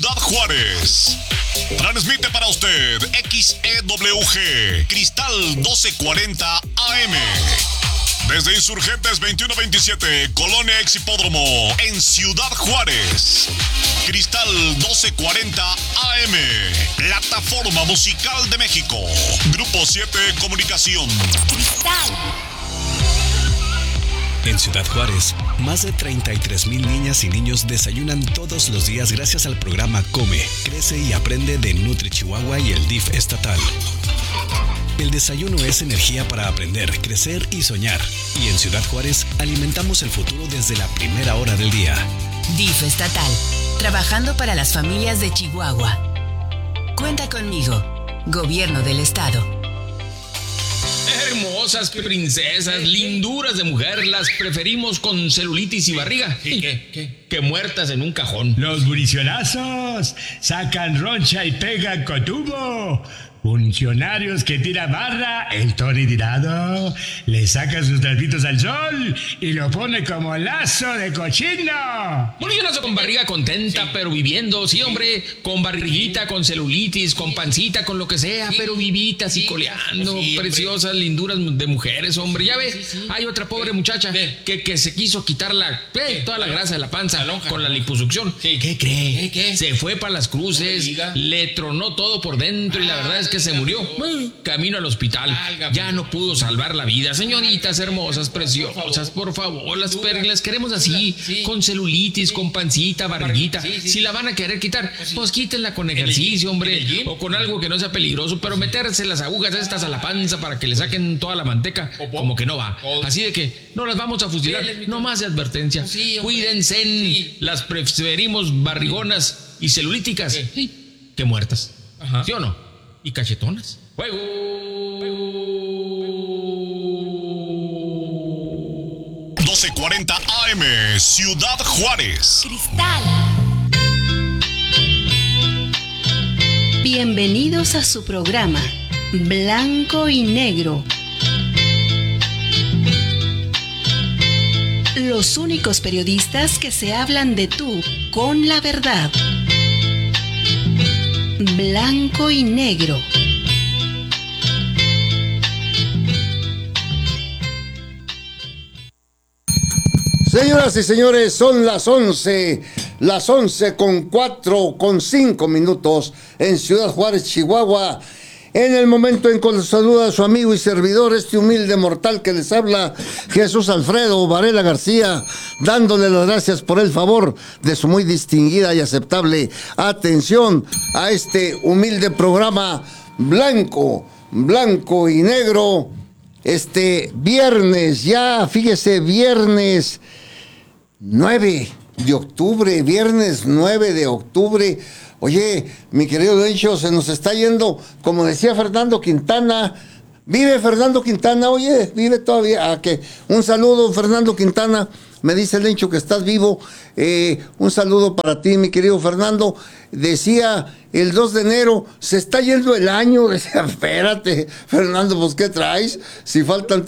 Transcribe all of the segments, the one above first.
Ciudad Juárez. Transmite para usted XEWG, Cristal 1240 AM. Desde Insurgentes 2127, Colonia Ex Hipódromo, en Ciudad Juárez. Cristal 1240 AM, Plataforma Musical de México. Grupo 7 Comunicación. Cristal. En Ciudad Juárez, más de 33,000 niñas y niños desayunan todos los días gracias al programa Come, Crece y Aprende de Nutri Chihuahua y el DIF estatal. El desayuno es energía para aprender, crecer y soñar. Y en Ciudad Juárez alimentamos el futuro desde la primera hora del día. DIF estatal, trabajando para las familias de Chihuahua. Cuenta conmigo, Gobierno del Estado. Hermosas, princesas, linduras de mujer, las preferimos con celulitis y barriga. Que muertas en un cajón. Los buricionazos sacan roncha y pegan con tubo. Funcionarios que tiran barra, el Tony tirado, le saca sus trapitos al sol y lo pone como lazo de cochino. Buricionazo con barriga contenta, pero viviendo, sí, hombre, con barriguita, con celulitis, con pancita, con lo que sea, pero vivitas y coleando, preciosas linduras de mujeres, hombre. Ya ve, hay otra pobre muchacha que se quiso quitar toda la grasa de la panza con la liposucción. ¿Qué cree? ¿Qué? Se fue para las cruces, le tronó todo por dentro y la verdad es que se murió. Camino al hospital. Ya no pudo salvar la vida. Señoritas hermosas, preciosas, por favor, las queremos así, con celulitis, con pancita, barriguita. Si la van a querer quitar, pues quítenla con ejercicio, hombre, o con algo que no sea peligroso, pero meterse las agujas estas a la panza para que le saquen toda la manteca, como que no va. Así de que no las vamos a fusilar, no más de advertencia. Cuídense, las preferimos barrigonas y celulíticas que muertas. ¿Sí o no? Y cachetonas. ¡Fuego! 1240 AM, Ciudad Juárez. Cristal. Bienvenidos a su programa, Blanco y Negro. Los únicos periodistas que se hablan de tú con la verdad. Blanco y Negro. Señoras y señores, son las 11 con 5 minutos en Ciudad Juárez, Chihuahua. En el momento en que los saluda a su amigo y servidor, este humilde mortal que les habla, Jesús Alfredo Varela García, dándole las gracias por el favor de su muy distinguida y aceptable atención a este humilde programa blanco y negro. Este viernes, ya fíjese, viernes 9 de octubre, viernes 9 de octubre. Oye, mi querido Lencho, se nos está yendo, como decía Fernando Quintana. ¿Vive Fernando Quintana? Oye, ¿vive todavía? Un saludo, Fernando Quintana. Me dice Lencho que estás vivo. Un saludo para ti, mi querido Fernando. Decía el 2 de enero, se está yendo el año. Decía, espérate, Fernando, pues ¿qué traes? Si faltan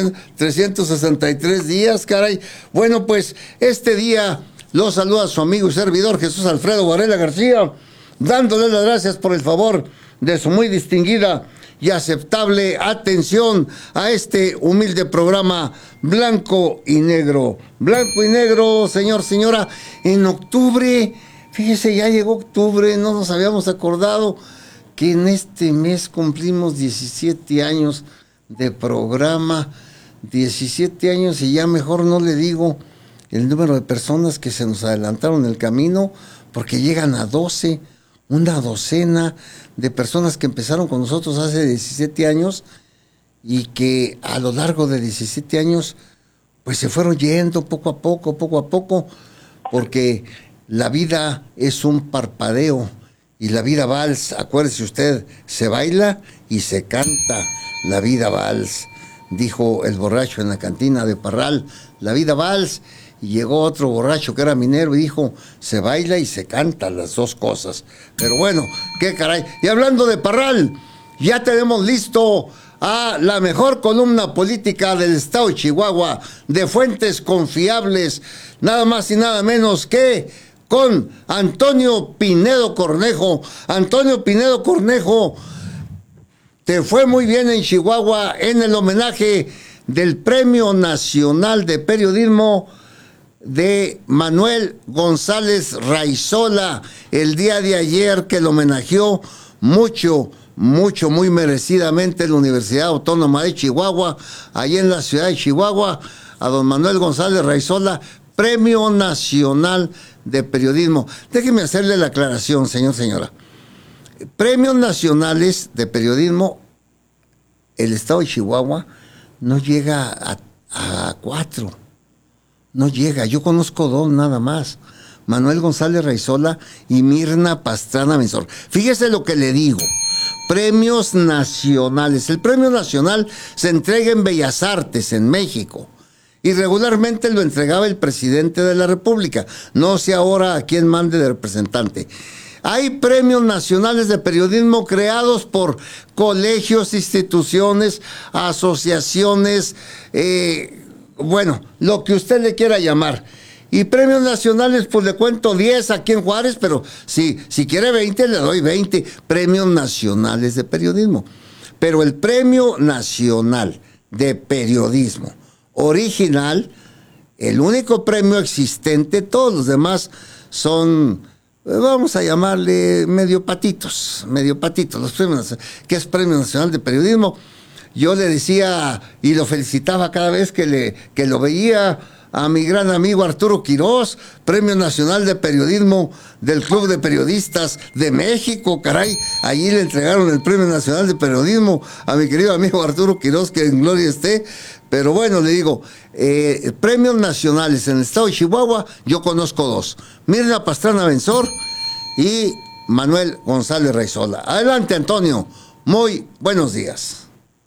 363 días, caray. Bueno, pues este día lo saluda su amigo y servidor Jesús Alfredo Varela García, dándole las gracias por el favor de su muy distinguida y aceptable atención a este humilde programa Blanco y Negro. Blanco y Negro, señora, en octubre, fíjese, ya llegó octubre, no nos habíamos acordado que en este mes cumplimos 17 años de programa, 17 años y ya mejor no le digo el número de personas que se nos adelantaron el camino, porque llegan a 12, una docena de personas que empezaron con nosotros hace 17 años y que a lo largo de 17 años pues se fueron yendo poco a poco, porque la vida es un parpadeo y la vida vals, acuérdese usted, se baila y se canta la vida vals, dijo el borracho en la cantina de Parral, la vida vals. Y llegó otro borracho que era minero y dijo, se baila y se canta, las dos cosas. Pero bueno, qué caray. Y hablando de Parral, ya tenemos listo a la mejor columna política del estado de Chihuahua, de fuentes confiables, nada más y nada menos que con Antonio Pinedo Cornejo. Antonio Pinedo Cornejo, te fue muy bien en Chihuahua en el homenaje del Premio Nacional de Periodismo de Manuel González Raizola el día de ayer, que lo homenajeó muy merecidamente la Universidad Autónoma de Chihuahua, allí en la ciudad de Chihuahua, a don Manuel González Raizola, Premio Nacional de Periodismo. Déjeme hacerle la aclaración, señora. Premios nacionales de periodismo, el estado de Chihuahua no llega a 4. No llega. Yo conozco 2 nada más. Manuel González Raizola y Mirna Pastrana Benzor. Fíjese lo que le digo. Premios nacionales. El premio nacional se entrega en Bellas Artes, en México. Y regularmente lo entregaba el presidente de la República. No sé ahora a quién mande de representante. Hay premios nacionales de periodismo creados por colegios, instituciones, asociaciones, bueno, lo que usted le quiera llamar. Y premios nacionales, pues le cuento 10 aquí en Juárez, pero si quiere 20, le doy 20 premios nacionales de periodismo. Pero el Premio Nacional de Periodismo original, el único premio existente, todos los demás son, vamos a llamarle medio patitos, los premios, que es Premio Nacional de Periodismo. Yo le decía y lo felicitaba cada vez que lo veía a mi gran amigo Arturo Quirós, Premio Nacional de Periodismo del Club de Periodistas de México, caray, allí le entregaron el Premio Nacional de Periodismo a mi querido amigo Arturo Quirós, que en gloria esté. Pero bueno, le digo, premios nacionales en el estado de Chihuahua, yo conozco 2, Mirna Pastrana Benzor y Manuel González Raizola. Adelante, Antonio, muy buenos días.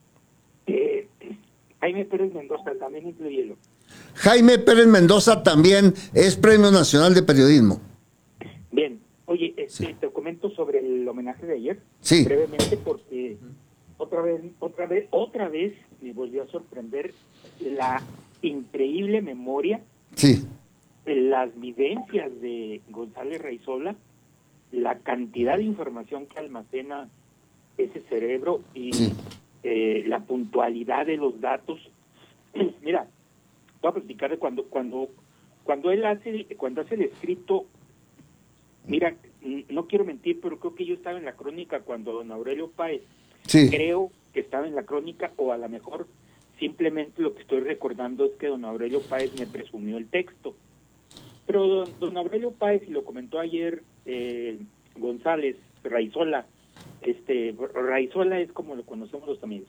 Jaime Pérez Mendoza, también incluyelo. Jaime Pérez Mendoza también es Premio Nacional de Periodismo. Bien, oye, te comento sobre el homenaje de ayer, sí, brevemente, porque otra vez me volvió a sorprender la increíble memoria, sí, las vivencias de González Raizola, la cantidad de información que almacena ese cerebro y sí, la puntualidad de los datos. Mira, voy a platicar de cuando él hace el escrito. Mira, no quiero mentir, pero creo que yo estaba en la crónica cuando don Aurelio Páez, sí, creo que estaba en la crónica, o a lo mejor simplemente lo que estoy recordando es que don Aurelio Páez me presumió el texto. Pero don Aurelio Páez, y lo comentó ayer González Raizola, Raizola es como lo conocemos los amigos,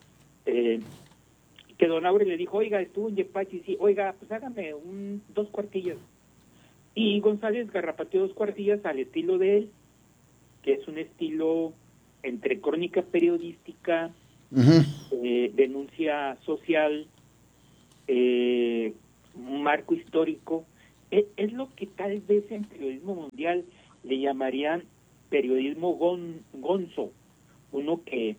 que don Aurelio le dijo, oiga, estuvo en Yepachi, sí, oiga, pues hágame 2 cuartillas. Y González garrapateó 2 cuartillas al estilo de él, que es un estilo entre crónica periodística, denuncia social, un marco histórico. Es lo que tal vez en periodismo mundial le llamarían periodismo gonzo, uno que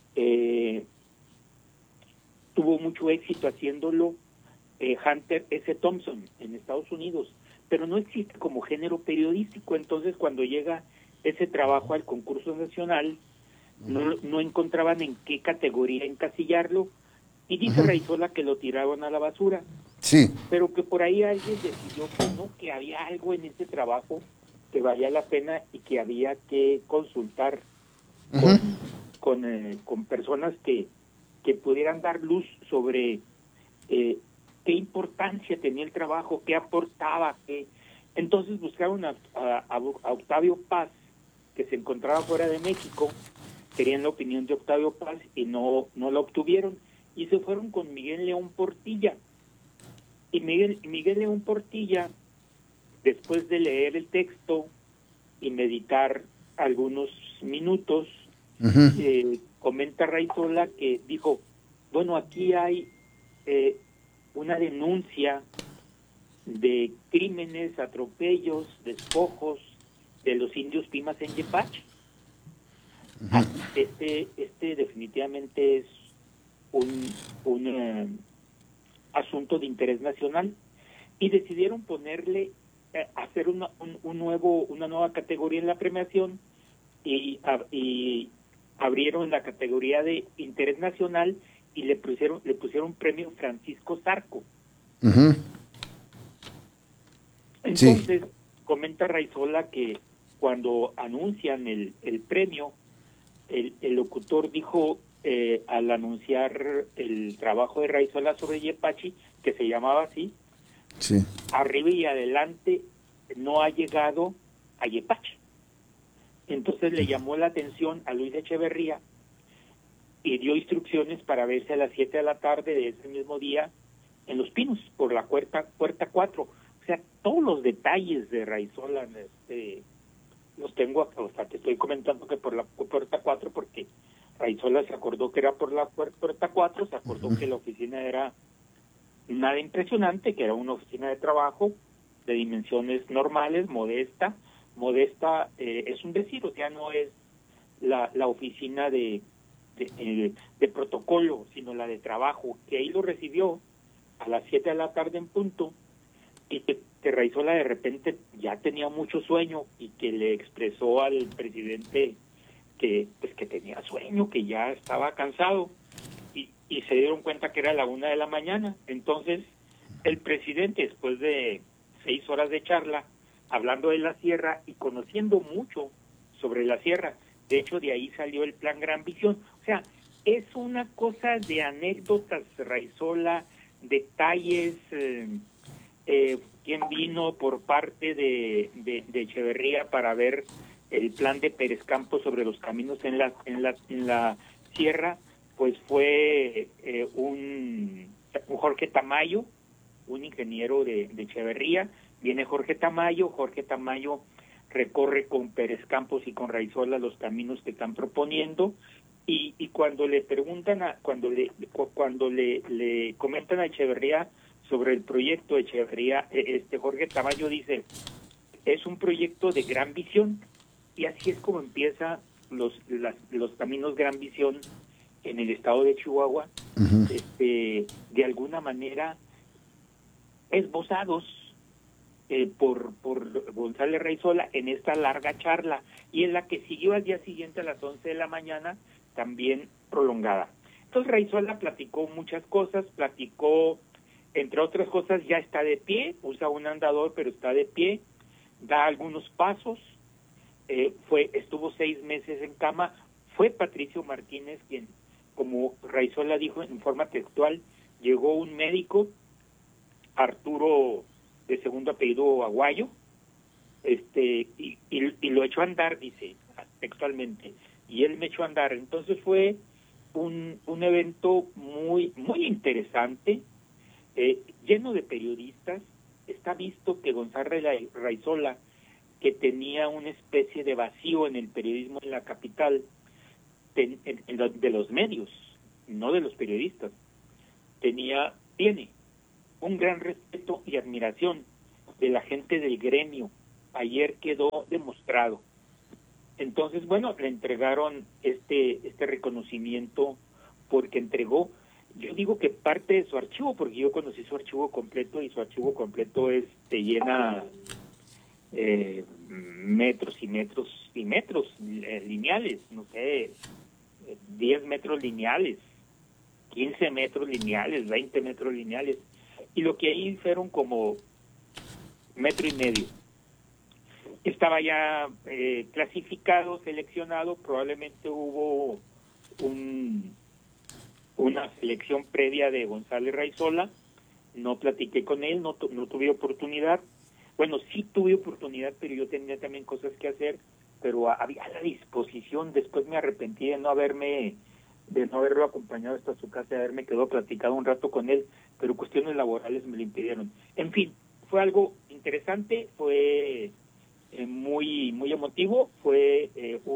tuvo mucho éxito haciéndolo Hunter S. Thompson en Estados Unidos, pero no existe como género periodístico. Entonces, cuando llega ese trabajo al concurso nacional, no encontraban en qué categoría encasillarlo, y dice Raizola que lo tiraron a la basura. Sí. Pero que por ahí alguien decidió que había algo en ese trabajo que valía la pena y que había que consultar con personas que pudieran dar luz sobre qué importancia tenía el trabajo, qué aportaba, Entonces buscaron a Octavio Paz, que se encontraba fuera de México, querían la opinión de Octavio Paz y no la obtuvieron, y se fueron con Miguel León Portilla. Y Miguel León Portilla, después de leer el texto y meditar algunos minutos, comenta Raizola que dijo, bueno, aquí hay una denuncia de crímenes, atropellos, despojos de los indios Pimas en Yepache. Este definitivamente es un asunto de interés nacional, y decidieron ponerle hacer una nueva categoría en la premiación y abrieron la categoría de interés nacional y le pusieron premio Francisco Zarco. Ujú. Entonces, comenta Raizola que cuando anuncian el premio, el locutor dijo, al anunciar el trabajo de Raizola sobre Yepachi, que se llamaba así, Sí. arriba y adelante no ha llegado a Yepachi. Entonces le llamó la atención a Luis Echeverría y dio instrucciones para verse a las 7 de la tarde de ese mismo día en Los Pinos, por la puerta 4. O sea, todos los detalles de Raizola los tengo acá. O sea, te estoy comentando que por la puerta 4, porque Raizola se acordó que era por la puerta 4, se acordó que la oficina era nada impresionante, que era una oficina de trabajo de dimensiones normales, modesta, es un decir, o sea, no es la oficina de protocolo, sino la de trabajo, que ahí lo recibió a las 7 de la tarde en punto, y que Raizola de repente ya tenía mucho sueño y que le expresó al presidente que tenía sueño, que ya estaba cansado, y se dieron cuenta que era la 1 de la mañana. Entonces el presidente, después de 6 horas de charla, hablando de la sierra y conociendo mucho sobre la sierra, de hecho de ahí salió el plan Gran Visión. O sea, es una cosa de anécdotas, Raizola, detalles, quién vino por parte de Echeverría para ver el plan de Pérez Campos sobre los caminos en la sierra, pues fue un Jorge Tamayo, un ingeniero de Echeverría. Viene Jorge Tamayo recorre con Pérez Campos y con Raizola los caminos que están proponiendo, y cuando le preguntan cuando le comentan a Echeverría sobre el proyecto, Echeverría, Jorge Tamayo dice, es un proyecto de Gran Visión, y así es como empieza los caminos Gran Visión en el estado de Chihuahua, de alguna manera esbozados por González Raizola en esta larga charla, y en la que siguió al día siguiente a las 11 de la mañana, también prolongada. Entonces Raizola platicó muchas cosas, entre otras cosas, ya está de pie, usa un andador pero está de pie, da algunos pasos, estuvo 6 meses en cama. Fue Patricio Martínez quien, como Raizola dijo en forma textual, llegó un médico, Arturo, de segundo apellido Aguayo, y lo echó a andar, dice textualmente, y él me echó a andar. Entonces fue un evento muy muy interesante, lleno de periodistas. Está visto que González Raizola, que tenía una especie de vacío en el periodismo en la capital, de los medios, no de los periodistas, tiene un gran respeto y admiración de la gente del gremio. Ayer quedó demostrado. Entonces, bueno, le entregaron este reconocimiento porque entregó, yo digo que parte de su archivo, porque yo conocí su archivo completo, y su archivo completo te llena metros y metros y metros lineales, no sé, 10 metros lineales, 15 metros lineales, 20 metros lineales, y lo que ahí fueron como 1.5 metros. Estaba ya clasificado, seleccionado, probablemente hubo una selección previa de González Raizola. No platiqué con él, no tuve oportunidad. Bueno, sí tuve oportunidad, pero yo tenía también cosas que hacer, pero había la disposición. Después me arrepentí de no haberlo acompañado hasta su casa, de haberme quedado platicado un rato con él, pero cuestiones laborales me lo impidieron. En fin, fue algo interesante, fue muy muy emotivo, fue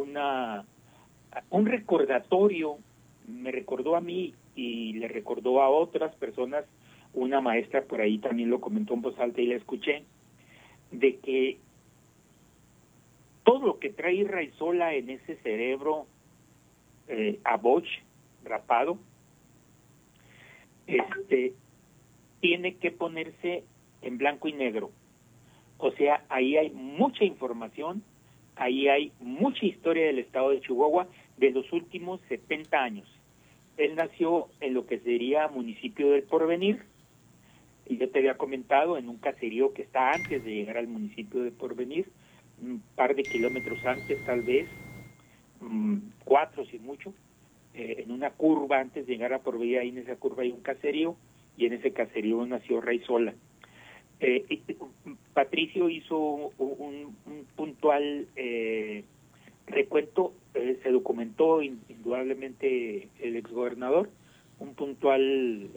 un recordatorio. Me recordó a mí y le recordó a otras personas. Una maestra por ahí también lo comentó en voz alta y la escuché, de que todo lo que trae Raizola en ese cerebro a Boch rapado, tiene que ponerse en blanco y negro, O sea, ahí hay mucha información, ahí hay mucha historia del estado de Chihuahua de los últimos 70 años. Él nació en lo que sería municipio del Porvenir, y yo te había comentado, en un caserío que está antes de llegar al municipio de Porvenir, un par de kilómetros antes tal vez, 4 si mucho, en una curva antes de llegar a Porvenir, ahí en esa curva hay un caserío, y en ese caserío nació Raizola. Patricio hizo un puntual recuento, se documentó indudablemente el exgobernador, un puntual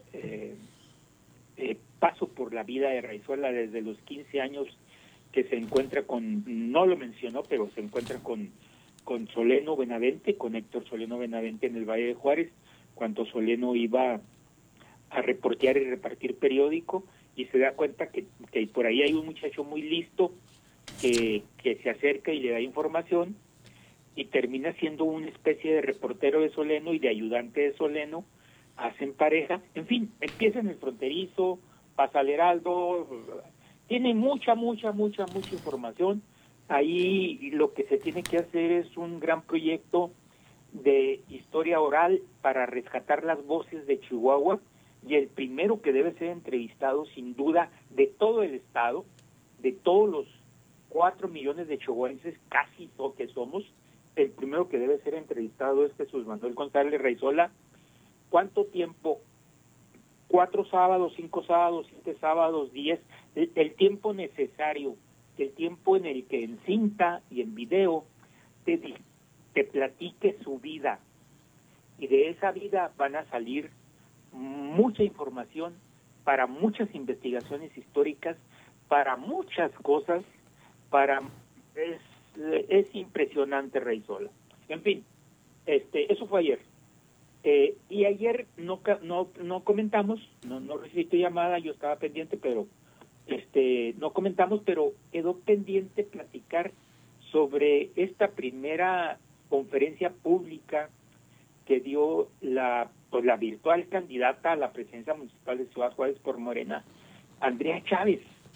paso por la vida de Raizola desde los 15 años que se encuentra no lo mencionó, pero se encuentra con Soleno Benavente, con Héctor Soleno Benavente en el Valle de Juárez, cuando Soleno iba a reportear y repartir periódico, y se da cuenta que por ahí hay un muchacho muy listo que se acerca y le da información, y termina siendo una especie de reportero de Soleno y de ayudante de Soleno, hacen pareja, en fin, empieza en el fronterizo, pasa al Heraldo, tiene mucha información. Ahí lo que se tiene que hacer es un gran proyecto de historia oral para rescatar las voces de Chihuahua, y el primero que debe ser entrevistado sin duda de todo el estado, de todos los 4 millones de chihuahuenses, casi todo que somos, el primero que debe ser entrevistado es Jesús Manuel González Raizola. ¿Cuánto tiempo? 4 sábados, 5 sábados, 7 sábados, 10, el tiempo necesario, el tiempo en el que en cinta y en video te platique su vida, y de esa vida van a salir mucha información para muchas investigaciones históricas, para muchas cosas, es impresionante Raizola. En fin, eso fue ayer. Y ayer no comentamos, no recibí tu llamada, yo estaba pendiente, pero no comentamos, pero quedó pendiente platicar sobre esta primera conferencia pública que dio la virtual candidata a la presidencia municipal de Ciudad Juárez por Morena, Andrea Chávez.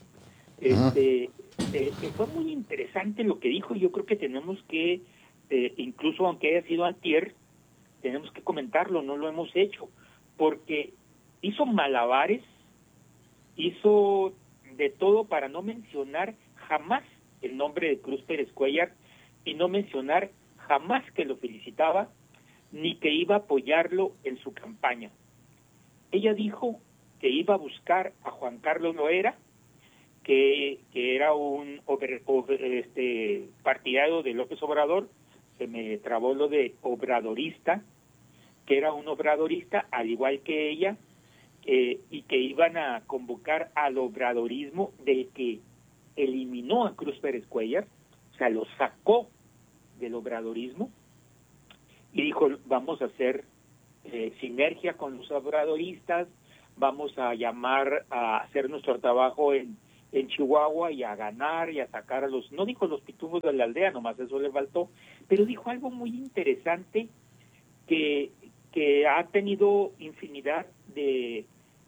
Fue muy interesante lo que dijo, y yo creo que tenemos que, incluso aunque haya sido antier, tenemos que comentarlo, no lo hemos hecho, porque hizo malabares, hizo de todo para no mencionar jamás el nombre de Cruz Pérez Cuéllar, y no mencionar jamás que lo felicitaba, ni que iba a apoyarlo en su campaña. Ella dijo que iba a buscar a Juan Carlos Loera, que era un partidario de López Obrador, se me trabó lo de obradorista, que era un obradorista al igual que ella, y que iban a convocar al obradorismo del que eliminó a Cruz Pérez Cuéllar, o sea, lo sacó del obradorismo, y dijo, vamos a hacer sinergia con los obradoristas, vamos a llamar a hacer nuestro trabajo en Chihuahua y a ganar y a sacar a no dijo los pitufos de la aldea, nomás eso le faltó, pero dijo algo muy interesante que ha tenido infinidad de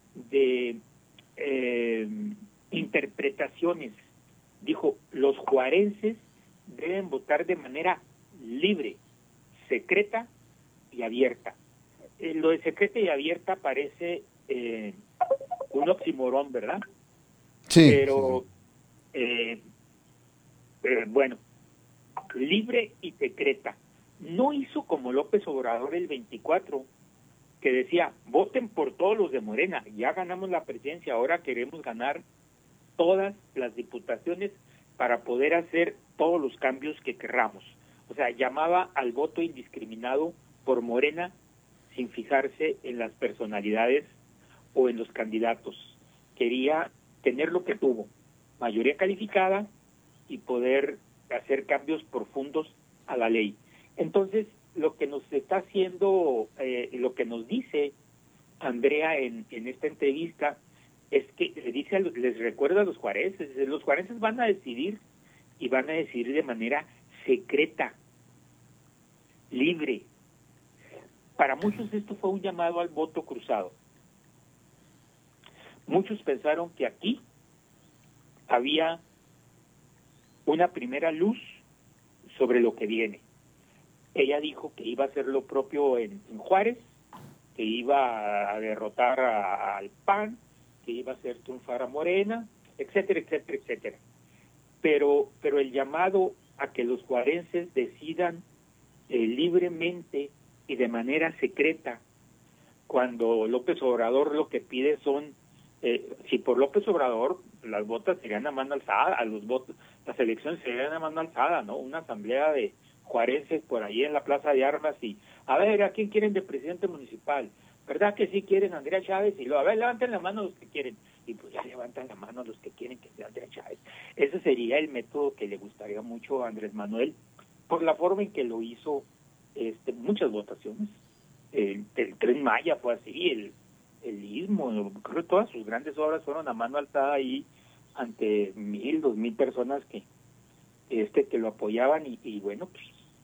interpretaciones. Dijo, los juarenses deben votar de manera libre, secreta y abierta. Lo de secreta y abierta parece un oxímoron, ¿verdad? Sí. Pero, bueno, libre y secreta. No hizo como López Obrador el 24, que decía, voten por todos los de Morena, ya ganamos la presidencia, ahora queremos ganar todas las diputaciones para poder hacer todos los cambios que querramos. O sea, llamaba al voto indiscriminado por Morena sin fijarse en las personalidades o en los candidatos. Quería tener lo que tuvo, mayoría calificada y poder hacer cambios profundos a la ley. Entonces, lo que nos está haciendo, lo que nos dice Andrea en esta entrevista es que les recuerda a los juarenses van a decidir, y van a decidir de manera secreta, libre. Para muchos esto fue un llamado al voto cruzado. Muchos pensaron que aquí había una primera luz sobre lo que viene. Ella dijo que iba a hacer lo propio en Juárez, que iba a derrotar al PAN, que iba a hacer triunfar a Morena, etcétera, etcétera, etcétera. Pero el llamado a que los juarenses decidan libremente y de manera secreta, cuando López Obrador lo que pide son, si por López Obrador las votas serían a mano alzada, las elecciones serían a mano alzada, ¿no? Una asamblea de juarenses por ahí en la Plaza de Armas y, a ver, ¿a quién quieren de presidente municipal? ¿Verdad que sí quieren a Andrea Chávez? Y luego, a ver, levanten la mano los que quieren. Y pues ya levantan la mano los que quieren que sea Andrea Chávez. Ese sería el método que le gustaría mucho a Andrés Manuel, por la forma en que lo hizo muchas votaciones. El Tren Maya fue así, el Istmo, creo que todas sus grandes obras fueron a mano alzada ahí ante 1,000, 2,000 personas que lo apoyaban y bueno, pues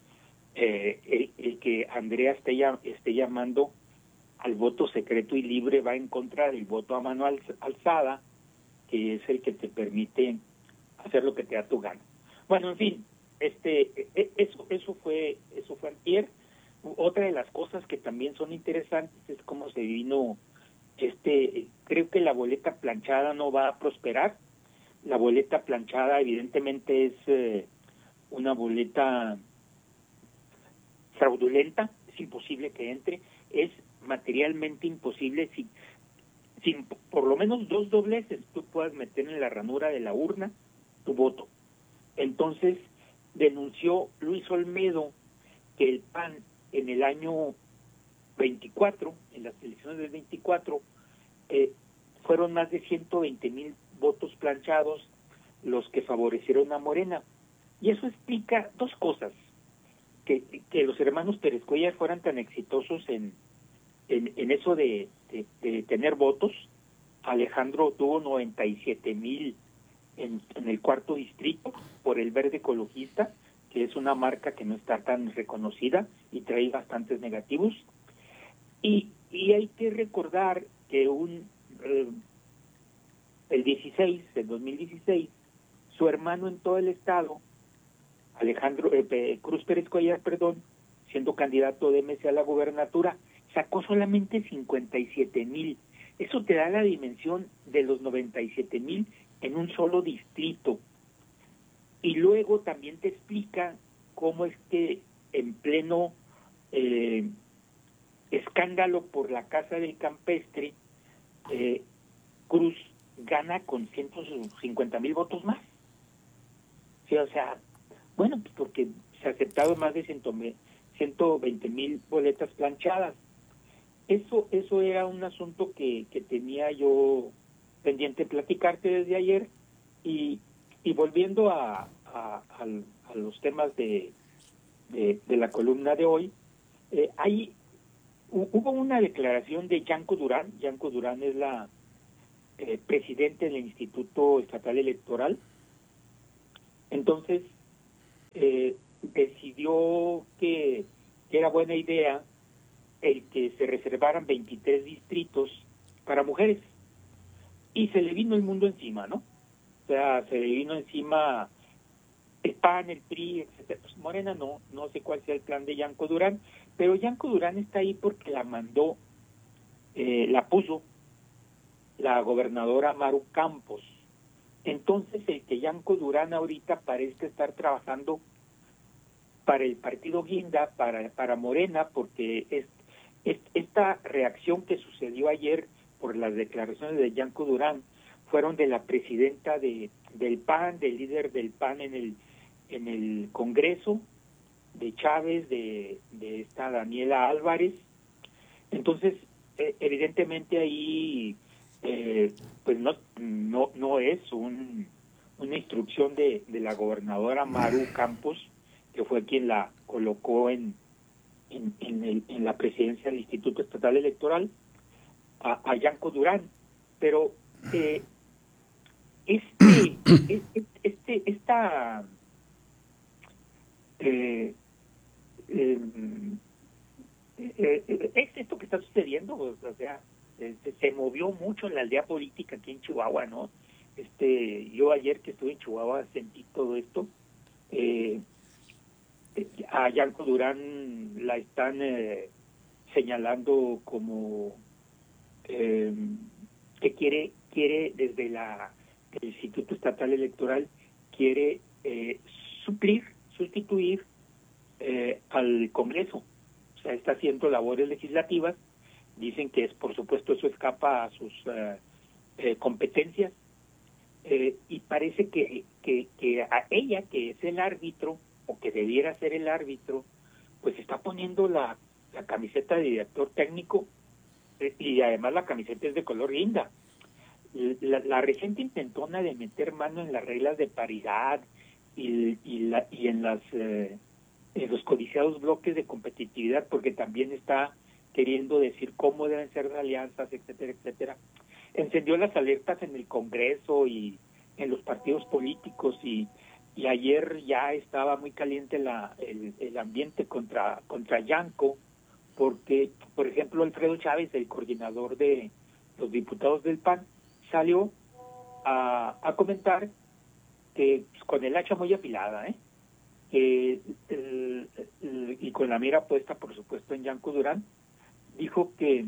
el que Andrea esté llamando al voto secreto y libre va en contra del voto a mano alzada, que es el que te permite hacer lo que te da tu gana. Bueno, en fin, eso fue antier. Otra de las cosas que también son interesantes es cómo se vino, creo que la boleta planchada no va a prosperar. La boleta planchada evidentemente es una boleta fraudulenta, es imposible que entre, es materialmente imposible sin por lo menos 2 dobleces tú puedas meter en la ranura de la urna tu voto. Entonces denunció Luis Olmedo que el PAN en el año 24, en las elecciones del 24, fueron más de 120,000 votos planchados los que favorecieron a Morena. Y eso explica 2 cosas: que los hermanos Pérez Cuéllar fueran tan exitosos en eso de tener votos. Alejandro tuvo 97,000 en el 4º distrito por el Verde Ecologista, que es una marca que no está tan reconocida y trae bastantes negativos. Y hay que recordar que el 2016, su hermano en todo el estado, Alejandro Cruz Pérez Cuéllar, siendo candidato de MC a la gubernatura, sacó solamente 57,000. Eso te da la dimensión de los 97,000 en un solo distrito. Y luego también te explica cómo es que en pleno escándalo por la Casa del Campestre, Cruz gana con 150,000 votos más. Sí, o sea, bueno, pues porque se aceptaron más de 120,000 boletas planchadas. Eso era un asunto que tenía yo pendiente platicarte desde ayer. Y volviendo a los temas de la columna de hoy, hubo una declaración de Yanko Durán. Yanko Durán es la presidente del Instituto Estatal Electoral. Entonces decidió que era buena idea el que se reservaran 23 distritos para mujeres, y se le vino el mundo encima, ¿no? O sea, se le vino encima el PAN, el PRI, etcétera. Pues Morena no sé cuál sea el plan de Yanko Durán, pero Yanko Durán está ahí porque la puso la gobernadora Maru Campos. Entonces el que Yanko Durán ahorita parece estar trabajando para el partido Guinda, para Morena, porque esta reacción que sucedió ayer por las declaraciones de Yanko Durán fueron de la presidenta del PAN, del líder del PAN en el Congreso, de Chávez, de esta Daniela Álvarez. Entonces, evidentemente ahí pues no es una instrucción de la gobernadora Maru Campos, que fue quien la colocó en la presidencia del Instituto Estatal Electoral, a Yanko Durán. Pero esto que está sucediendo, o sea, se movió mucho en la aldea política aquí en Chihuahua, ¿no? Yo ayer que estuve en Chihuahua sentí todo esto. A Yanko Durán la están señalando como que quiere desde el Instituto Estatal Electoral quiere sustituir al Congreso. O sea, está haciendo labores legislativas. Dicen que por supuesto eso escapa a sus competencias, y parece que a ella, que es el árbitro, o que debiera ser el árbitro, pues está poniendo la camiseta de director técnico, y además la camiseta es de color guinda. La reciente intentona de meter mano en las reglas de paridad y en los codiciados bloques de competitividad, porque también está queriendo decir cómo deben ser las alianzas, etcétera, etcétera, encendió las alertas en el Congreso y en los partidos políticos, y ayer ya estaba muy caliente el ambiente contra Yanko, porque, por ejemplo, Alfredo Chávez, el coordinador de los diputados del PAN, salió a comentar que, pues, con el hacha muy afilada, y con la mira puesta, por supuesto, en Yanko Durán, dijo que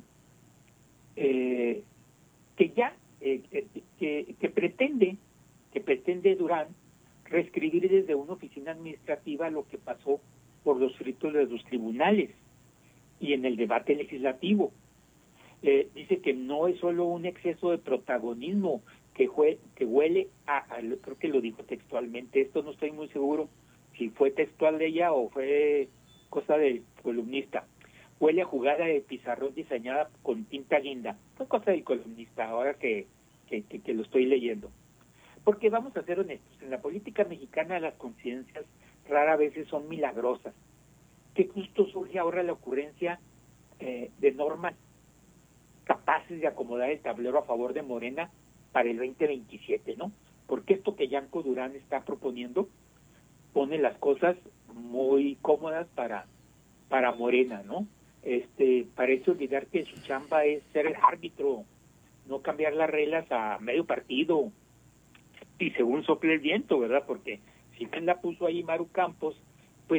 pretende Durán reescribir desde una oficina administrativa lo que pasó por los fritos de los tribunales y en el debate legislativo. Dice que no es solo un exceso de protagonismo que huele creo que lo dijo textualmente, esto no estoy muy seguro si fue textual de ella o fue cosa del columnista. Huele a jugada de pizarrón diseñada con tinta guinda. Fue cosa del columnista, ahora que lo estoy leyendo. Porque vamos a ser honestos, en la política mexicana las coincidencias rara vez son milagrosas. ¿Qué justo surge ahora la ocurrencia de normas capaces de acomodar el tablero a favor de Morena para el 2027, ¿no? Porque esto que Yanko Durán está proponiendo pone las cosas muy cómodas para Morena, ¿no? Parece olvidar que su chamba es ser el árbitro, no cambiar las reglas a medio partido y según sople el viento, ¿verdad? Porque si bien la puso ahí Maru Campos, pues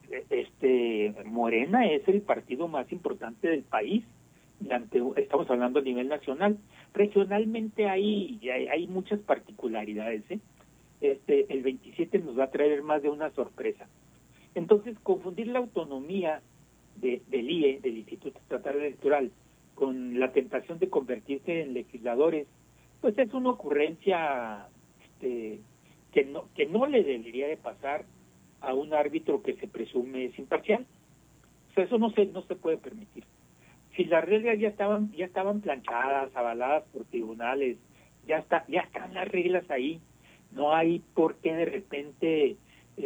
Morena es el partido más importante del país. Estamos hablando a nivel nacional. Regionalmente hay muchas particularidades, el 27 nos va a traer más de una sorpresa. Entonces, confundir la autonomía del IE, del Instituto Estatal Electoral, con la tentación de convertirse en legisladores, pues es una ocurrencia que no le debería de pasar a un árbitro que se presume es imparcial. O sea, eso no se puede permitir. Si las reglas ya estaban planchadas, avaladas por tribunales, ya están las reglas ahí, no hay por qué de repente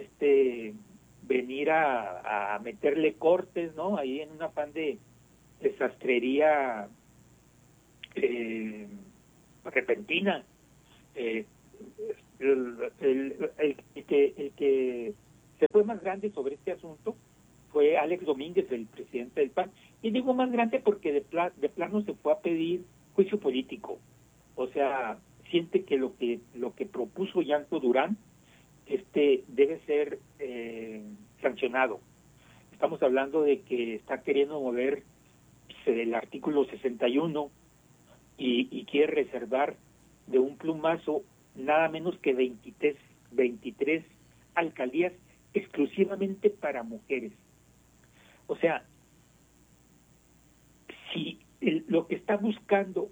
venir a meterle cortes, ¿no? Ahí en un afán de sastrería repentina. El que se fue más grande sobre este asunto fue Alex Domínguez, el presidente del PAN, y digo más grande porque de plano se fue a pedir juicio político. O sea, siente que lo que propuso Yanko Durán debe ser sancionado. Estamos hablando de que está queriendo mover el artículo 61 y quiere reservar de un plumazo nada menos que 23 alcaldías exclusivamente para mujeres. O sea, si lo que está buscando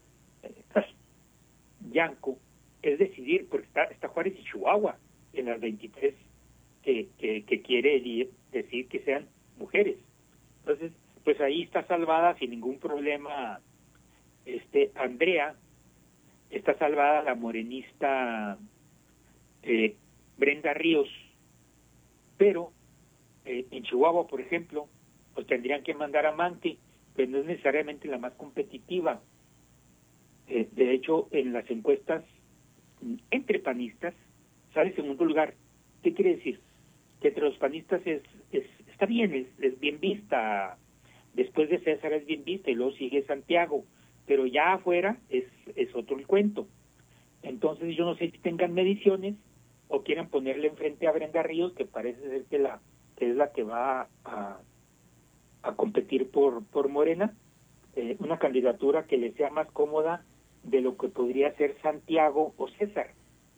Yanko es decidir, porque está Juárez y Chihuahua en las 23 que quiere decir que sean mujeres. Entonces, pues ahí está salvada sin ningún problema Andrea, está salvada la morenista Brenda Ríos, pero en Chihuahua, por ejemplo, pues tendrían que mandar a Manti, pero no es necesariamente la más competitiva. De hecho, en las encuestas entre panistas sale segundo lugar. ¿Qué quiere decir? Que entre los panistas está bien, es bien vista. Después de César es bien vista y luego sigue Santiago, pero ya afuera es otro el cuento. Entonces yo no sé si tengan mediciones o quieran ponerle enfrente a Brenda Ríos, que parece ser que es la que va a competir por Morena, una candidatura que le sea más cómoda de lo que podría ser Santiago o César.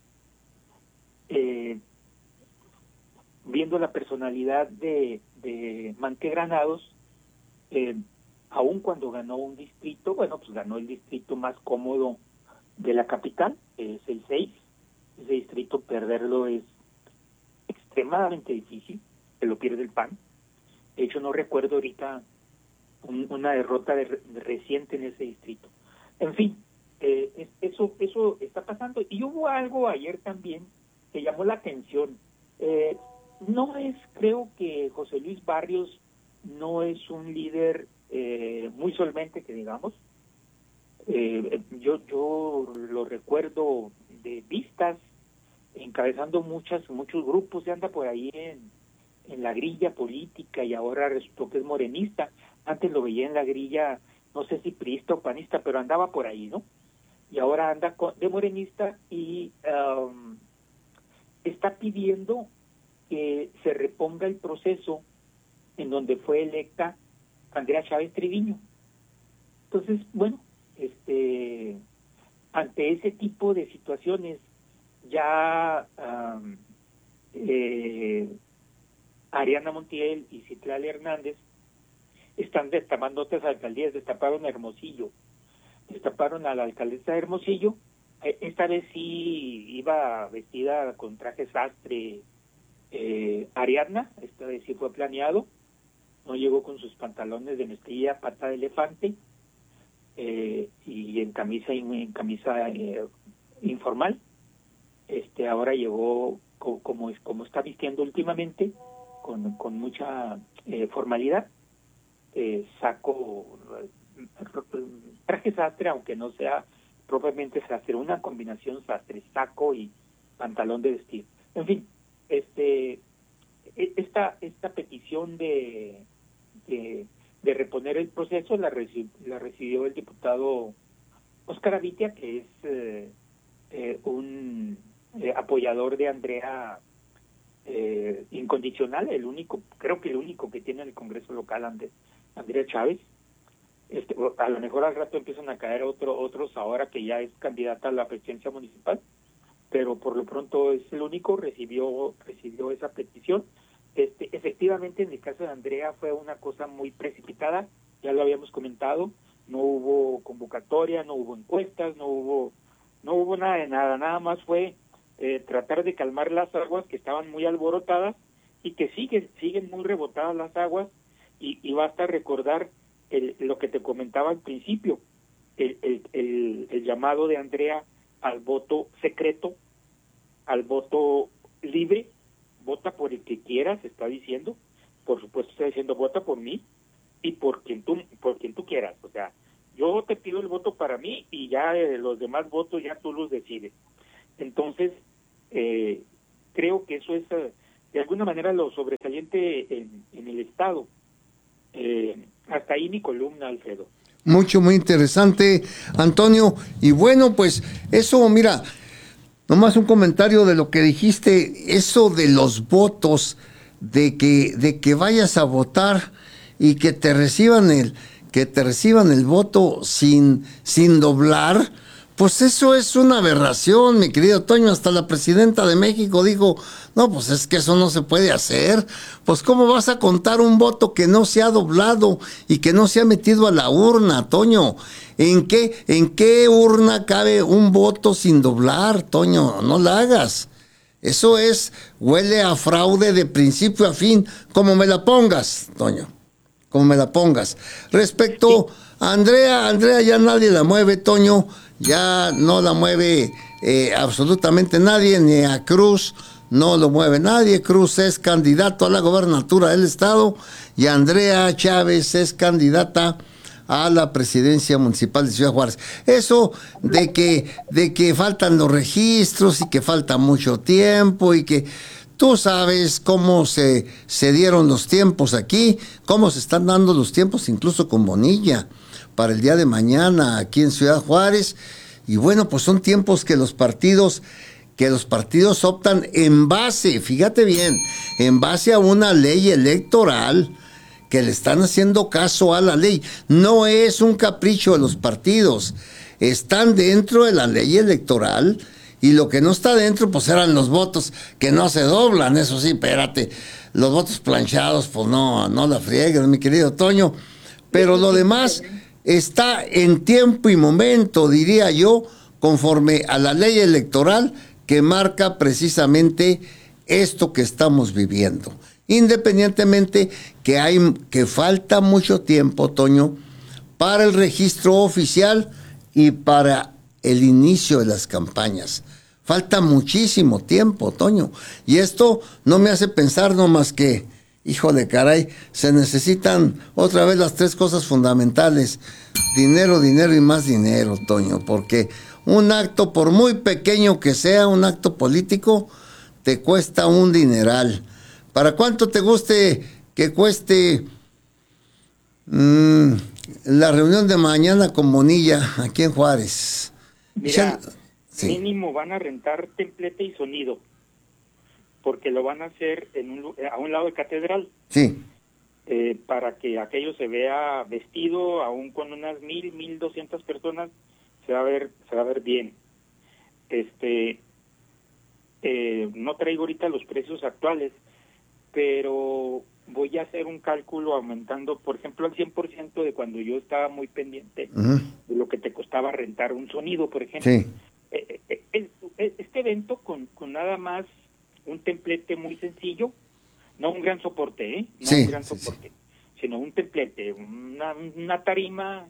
Viendo la personalidad de Manque Granados, aun cuando ganó un distrito, bueno, pues ganó el distrito más cómodo de la capital, es el 6. Ese distrito perderlo es extremadamente difícil, se lo pierde el PAN. De hecho, no recuerdo ahorita una derrota reciente en ese distrito. En fin, eso está pasando. Y hubo algo ayer también que llamó la atención. Creo que José Luis Barrios no es un líder muy solvente, que digamos. Yo lo recuerdo de vistas, encabezando muchos grupos, se anda por ahí en la grilla política y ahora resultó que es morenista. Antes lo veía en la grilla, no sé si priista o panista, pero andaba por ahí, ¿no? Y ahora anda de morenista y está pidiendo que se reponga el proceso en donde fue electa Andrea Chávez Treviño. Entonces, bueno, ante ese tipo de situaciones, ya Ariana Montiel y Citlali Hernández están destapando otras alcaldías. Destaparon Hermosillo, destaparon a la alcaldesa de Hermosillo. Esta vez sí iba vestida con traje sastre Ariadna, esta vez sí fue planeado, no llegó con sus pantalones de mezclilla, pata de elefante, y en camisa informal. Ahora llegó como está vistiendo últimamente, con mucha formalidad, traje sastre, aunque no sea propiamente sastre, una combinación sastre, saco y pantalón de vestir. En fin, esta petición de reponer el proceso la recibió el diputado Óscar Avitia, que es un apoyador de Andrea incondicional, creo que el único que tiene en el Congreso local, Andrea Chávez. A lo mejor al rato empiezan a caer otros ahora que ya es candidata a la presidencia municipal, pero por lo pronto es el único, recibió esa petición. Efectivamente, en el caso de Andrea fue una cosa muy precipitada, ya lo habíamos comentado, no hubo convocatoria, no hubo encuestas, no hubo nada de nada más fue tratar de calmar las aguas que estaban muy alborotadas y que siguen muy rebotadas las aguas, y basta recordar lo que te comentaba al principio, el llamado de Andrea al voto secreto, al voto libre. Vota por el que quieras, está diciendo. Por supuesto está diciendo, vota por mí y por quien tú quieras. O sea, yo te pido el voto para mí y ya los demás votos ya tú los decides. Entonces, creo que eso es de alguna manera lo sobresaliente en el Estado. Hasta ahí mi columna, Alfredo. Muy interesante, Antonio. Y bueno, pues eso, mira, nomás un comentario de lo que dijiste, eso de los votos, de que vayas a votar y que te reciban el voto sin doblar. Pues eso es una aberración, mi querido Toño. Hasta la presidenta de México dijo, no, pues es que eso no se puede hacer. Pues ¿cómo vas a contar un voto que no se ha doblado y que no se ha metido a la urna, Toño? ¿En qué urna cabe un voto sin doblar, Toño? No la hagas. Eso huele a fraude de principio a fin, como me la pongas, Toño, como me la pongas. Respecto a Andrea ya nadie la mueve, Toño. Ya no la mueve absolutamente nadie, ni a Cruz no lo mueve nadie. Cruz es candidato a la gobernatura del estado y Andrea Chávez es candidata a la presidencia municipal de Ciudad Juárez. Eso de que faltan los registros y que falta mucho tiempo y que tú sabes cómo se dieron los tiempos aquí, cómo se están dando los tiempos incluso con Bonilla para el día de mañana aquí en Ciudad Juárez. Y bueno, pues son tiempos que los partidos optan en base, fíjate bien, en base a una ley electoral, que le están haciendo caso a la ley. No es un capricho de los partidos, están dentro de la ley electoral, y lo que no está dentro, pues eran los votos que no se doblan, eso sí, espérate, los votos planchados, pues no la friegues, mi querido Toño, pero lo demás está en tiempo y momento, diría yo, conforme a la ley electoral que marca precisamente esto que estamos viviendo. Independientemente que falta mucho tiempo, Toño, para el registro oficial y para el inicio de las campañas. Falta muchísimo tiempo, Toño. Y esto no me hace pensar nomás que, hijo de caray, se necesitan otra vez las tres cosas fundamentales. Dinero, dinero y más dinero, Toño, porque un acto, por muy pequeño que sea, un acto político, te cuesta un dineral. ¿Para cuánto te guste que cueste la reunión de mañana con Bonilla aquí en Juárez? Mira, sí. Mínimo van a rentar templete y sonido, porque lo van a hacer a un lado de catedral. Sí. Para que aquello se vea vestido, aún con unas 1,200 personas, se va a ver bien. No traigo ahorita los precios actuales, pero voy a hacer un cálculo aumentando, por ejemplo, al 100% de cuando yo estaba muy pendiente de lo que te costaba rentar un sonido, por ejemplo. Sí. Este evento con nada más un templete muy sencillo, no un gran soporte, Sí, un gran soporte, sino un templete, una tarima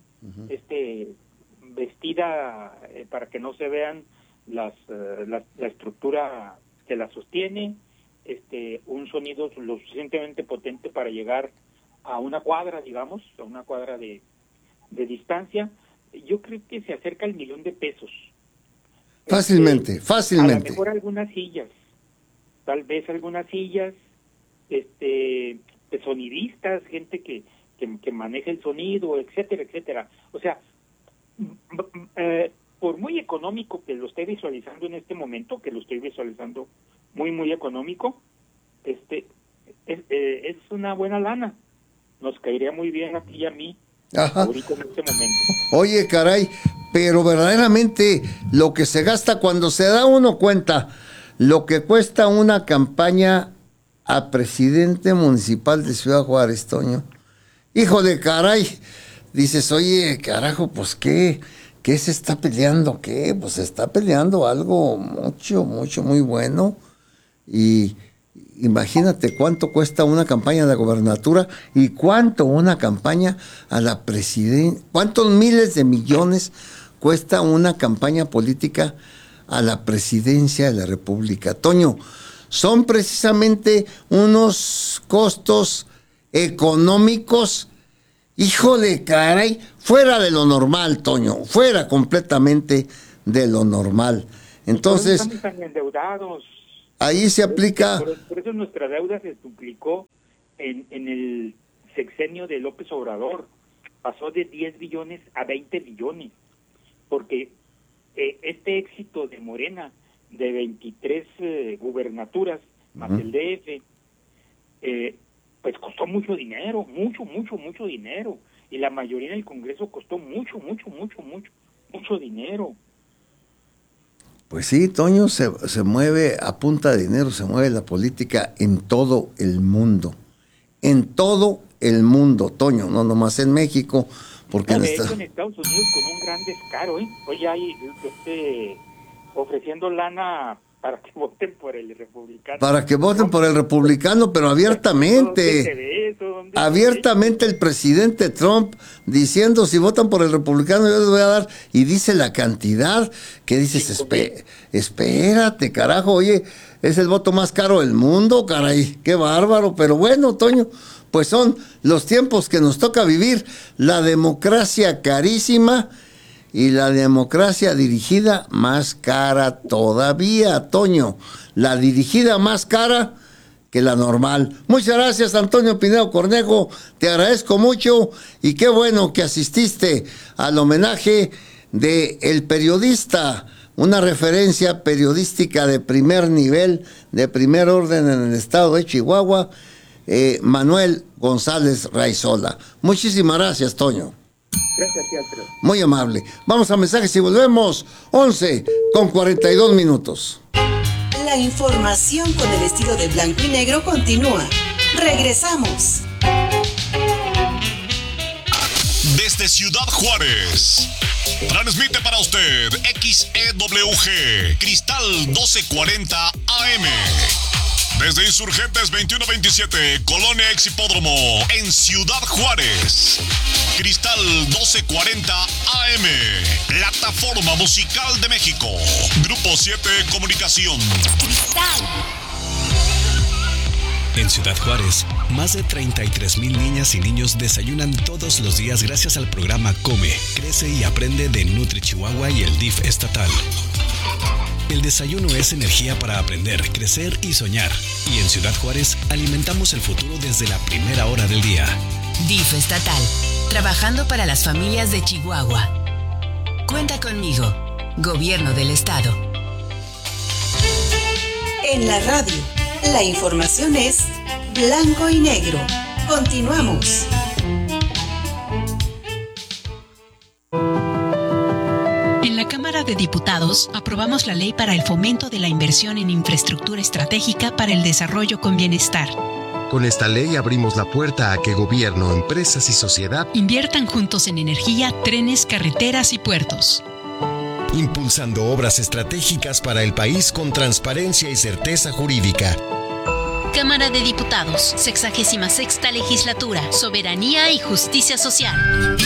vestida para que no se vean la estructura que la sostiene, un sonido lo suficientemente potente para llegar a una cuadra, digamos, a una cuadra de distancia. Yo creo que se acerca al $1,000,000. Fácilmente. A lo mejor algunas sillas, tal vez algunas sillas, de sonidistas, gente que maneje el sonido, etcétera, etcétera. O sea, por muy económico que lo esté visualizando en este momento, que lo estoy visualizando muy, muy económico, es una buena lana. Nos caería muy bien a ti y a mí. Ajá. Ahorita en este momento. Oye, caray, pero verdaderamente lo que se gasta cuando se da uno cuenta lo que cuesta una campaña a presidente municipal de Ciudad Juárez, Toño. Hijo de caray, dices, oye, carajo, pues ¿qué se está peleando? ¿Qué? Pues se está peleando algo mucho, mucho, muy bueno. Y imagínate cuánto cuesta una campaña de la gobernatura y cuánto una campaña a la presidencia, cuántos miles de millones cuesta una campaña política a la presidencia de la República. Toño, son precisamente unos costos económicos, híjole, caray, fuera de lo normal, Toño, fuera completamente de lo normal. Entonces, estamos tan endeudados. Ahí se aplica. Por eso nuestra deuda se duplicó en el sexenio de López Obrador. Pasó de 10 billones a 20 billones. Porque este éxito de Morena, de 23 gubernaturas, más el DF, pues costó mucho dinero, mucho dinero. Y la mayoría del Congreso costó mucho dinero. Pues sí, Toño, se mueve a punta de dinero, se mueve la política en todo el mundo. En todo el mundo, Toño, no nomás en México. Porque de hecho, en Estados Unidos con un gran descaro, Oye, hay ofreciendo lana para que voten por el republicano. Para que voten por el republicano, pero abiertamente. Abiertamente el presidente Trump diciendo, si votan por el republicano yo les voy a dar, y dice la cantidad que dices, espérate, carajo, oye, es el voto más caro del mundo, caray, qué bárbaro, pero bueno, Toño, pues son los tiempos que nos toca vivir, la democracia carísima y la democracia dirigida más cara todavía, Toño, la dirigida más cara que la normal. Muchas gracias, Antonio Pineo Cornejo, te agradezco mucho y qué bueno que asististe al homenaje de el periodista, una referencia periodística de primer nivel, de primer orden en el estado de Chihuahua, Manuel González Raizola. Muchísimas gracias, Toño. Gracias, Alfredo. Muy amable. Vamos a mensajes y volvemos. 11:42. La información con el estilo de blanco y negro continúa. Regresamos. Desde Ciudad Juárez, transmite para usted XEWG Cristal 1240 AM. Desde Insurgentes 2127, Colonia Ex Hipódromo, en Ciudad Juárez. Cristal 1240 AM, plataforma musical de México. Grupo 7 Comunicación. Cristal. En Ciudad Juárez, más de 33,000 niñas y niños desayunan todos los días gracias al programa Come, Crece y Aprende de Nutri Chihuahua y el DIF estatal. El desayuno es energía para aprender, crecer y soñar. Y en Ciudad Juárez alimentamos el futuro desde la primera hora del día. DIF estatal. Trabajando para las familias de Chihuahua. Cuenta conmigo. Gobierno del Estado. En la radio, la información es blanco y negro. Continuamos. En la Cámara de Diputados aprobamos la ley para el fomento de la inversión en infraestructura estratégica para el desarrollo con bienestar. Con esta ley abrimos la puerta a que gobierno, empresas y sociedad inviertan juntos en energía, trenes, carreteras y puertos. impulsando obras estratégicas para el país con transparencia y certeza jurídica. Cámara de Diputados, 66ª Legislatura, Soberanía y Justicia Social.